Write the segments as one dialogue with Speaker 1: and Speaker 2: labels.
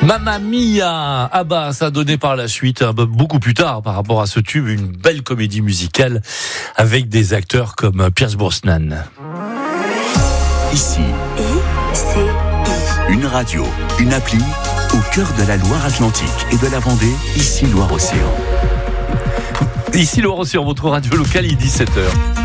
Speaker 1: Mamma Mia, Abba, ça a donné par la suite, beaucoup plus tard par rapport à ce tube, une belle comédie musicale avec des acteurs comme Pierce Brosnan.
Speaker 2: Ici, une radio, une appli, au cœur de la Loire-Atlantique et de la Vendée, ici Loire-Océan.
Speaker 1: Ici Loire-Océan, votre radio locale, il est 17h.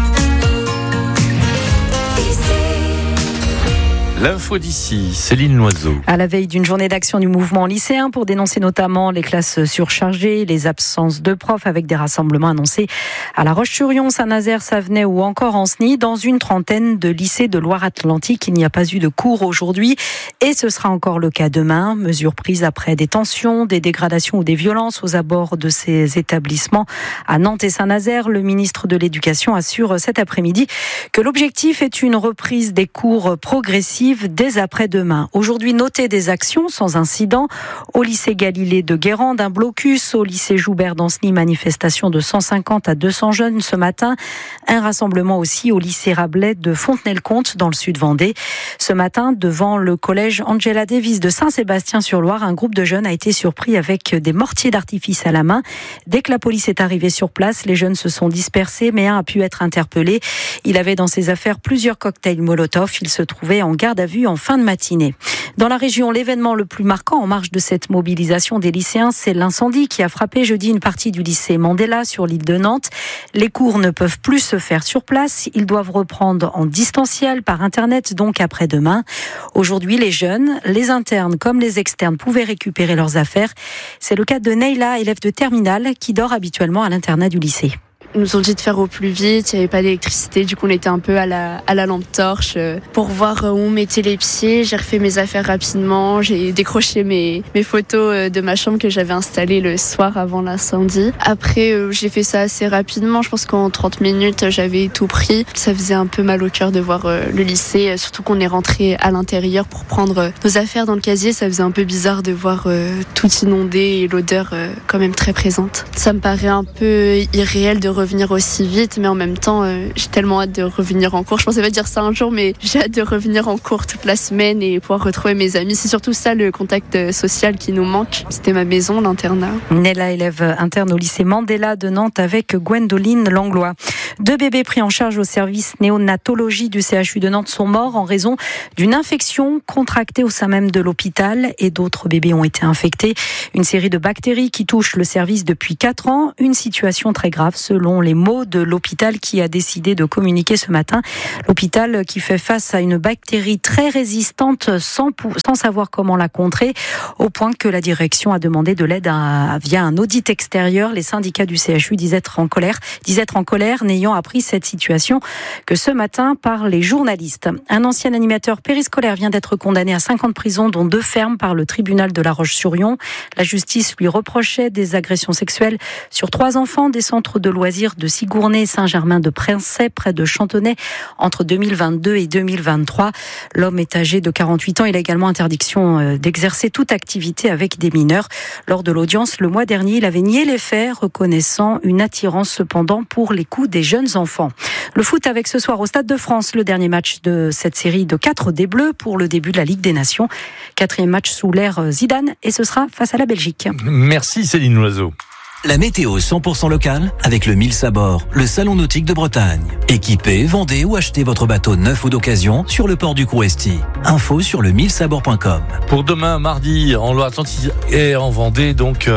Speaker 1: L'info d'ici, Céline Loiseau.
Speaker 3: À la veille d'une journée d'action du mouvement lycéen pour dénoncer notamment les classes surchargées, les absences de profs avec des rassemblements annoncés à La Roche-sur-Yon, Saint-Nazaire, Savenay ou encore Ancenis. Dans une trentaine de lycées de Loire-Atlantique, il n'y a pas eu de cours aujourd'hui et ce sera encore le cas demain. Mesures prises après des tensions, des dégradations ou des violences aux abords de ces établissements à Nantes et Saint-Nazaire. Le ministre de l'Éducation assure cet après-midi que l'objectif est une reprise des cours progressive dès après-demain. Aujourd'hui, notez des actions sans incident. Au lycée Galilée de Guérande, un blocus. Au lycée Joubert d'Ancenis, manifestation de 150 à 200 jeunes ce matin. Un rassemblement aussi au lycée Rabelais de Fontenay-le-Comte dans le sud Vendée. Ce matin, devant le collège Angela Davis de Saint-Sébastien-sur-Loire, un groupe de jeunes a été surpris avec des mortiers d'artifice à la main. Dès que la police est arrivée sur place, les jeunes se sont dispersés, mais un a pu être interpellé. Il avait dans ses affaires plusieurs cocktails Molotov. Il se trouvait en garde à vue en fin de matinée. Dans la région, l'événement le plus marquant en marge de cette mobilisation des lycéens, c'est l'incendie qui a frappé jeudi une partie du lycée Mandela sur l'île de Nantes. Les cours ne peuvent plus se faire sur place. Ils doivent reprendre en distanciel par Internet, donc après-demain. Aujourd'hui, les jeunes, les internes comme les externes pouvaient récupérer leurs affaires. C'est le cas de Neila, élève de terminale, qui dort habituellement à l'internat du lycée.
Speaker 4: Ils nous ont dit de faire au plus vite, il n'y avait pas d'électricité, du coup on était un peu à la lampe torche pour voir où on mettait les pieds. J'ai refait mes affaires rapidement, j'ai décroché mes photos de ma chambre que j'avais installées le soir avant l'incendie. Après j'ai fait ça assez rapidement, je pense qu'en 30 minutes j'avais tout pris. Ça faisait un peu mal au cœur de voir le lycée, surtout qu'on est rentré à l'intérieur pour prendre nos affaires dans le casier. Ça faisait un peu bizarre de voir tout inondé et l'odeur quand même très présente. Ça me paraît un peu irréel de revenir aussi vite, mais en même temps j'ai tellement hâte de revenir en cours. Je pensais pas dire ça un jour, mais j'ai hâte de revenir en cours toute la semaine et pouvoir retrouver mes amis. C'est surtout ça, le contact social qui nous manque. C'était ma maison, l'internat.
Speaker 3: Nella, élève interne au lycée Mandela de Nantes avec Gwendoline Langlois. 2 bébés pris en charge au service néonatologie du CHU de Nantes sont morts en raison d'une infection contractée au sein même de l'hôpital et d'autres bébés ont été infectés. Une série de bactéries qui touchent le service depuis 4 ans. Une situation très grave selon les mots de l'hôpital qui a décidé de communiquer ce matin. L'hôpital qui fait face à une bactérie très résistante sans savoir comment la contrer, au point que la direction a demandé de l'aide via un audit extérieur. Les syndicats du CHU disaient être en colère, n'ayant appris cette situation que ce matin par les journalistes. Un ancien animateur périscolaire vient d'être condamné à 5 ans de prison, dont 2 fermes par le tribunal de La Roche-sur-Yon. La justice lui reprochait des agressions sexuelles sur 3 enfants des centres de loisirs de Sigournay et Saint-Germain-de-Princey, près de Chantonnay, entre 2022 et 2023. L'homme est âgé de 48 ans. Il a également interdiction d'exercer toute activité avec des mineurs. Lors de l'audience, le mois dernier, il avait nié les faits, reconnaissant une attirance cependant pour les coups des jeunes enfants. Le foot avec ce soir au Stade de France, le dernier match de cette série de 4 des Bleus pour le début de la Ligue des Nations. 4e match sous l'ère Zidane et ce sera face à la Belgique.
Speaker 1: Merci Céline Loiseau.
Speaker 2: La météo 100% locale avec le Mills à bord, le salon nautique de Bretagne. Équipez, vendez ou achetez votre bateau neuf ou d'occasion sur le port du Crouesty. Info sur le millsabord.com.
Speaker 1: Pour demain, mardi, en Loire-Atlantique et en Vendée, donc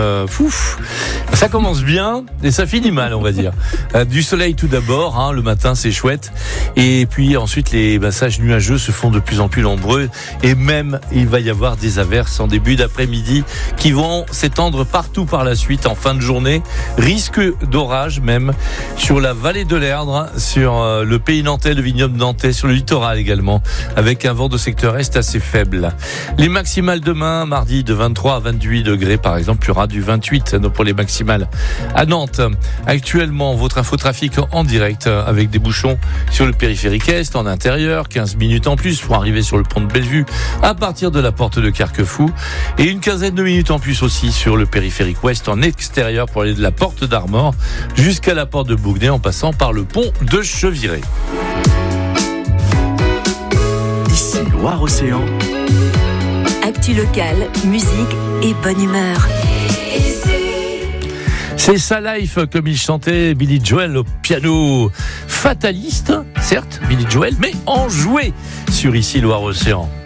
Speaker 1: ça commence bien et ça finit mal, on va dire. Du soleil tout d'abord, le matin c'est chouette, et puis ensuite les passages nuageux se font de plus en plus nombreux, et même il va y avoir des averses en début d'après-midi qui vont s'étendre partout par la suite en fin de journée. Risque d'orage même sur la vallée de l'Erdre, sur le pays nantais, le vignoble nantais, sur le littoral également, avec un vent de secteur est assez faible. Les maximales demain, mardi, de 23 à 28 degrés par exemple, il y aura du 28 pour les maximales à Nantes. Actuellement, votre infotrafic en direct avec des bouchons sur le périphérique Est, en intérieur, 15 minutes en plus pour arriver sur le pont de Bellevue à partir de la porte de Carquefou, et une quinzaine de minutes en plus aussi sur le périphérique Ouest en extérieur pour aller de la porte d'Armor jusqu'à la porte de Bougnay en passant par le pont de Cheviré.
Speaker 2: Ici Loire-Océan.
Speaker 5: Actu locale, musique et bonne humeur.
Speaker 1: C'est sa life, comme il chantait Billy Joel au piano. Fataliste, certes, Billy Joel, mais enjoué sur Ici Loire-Océan.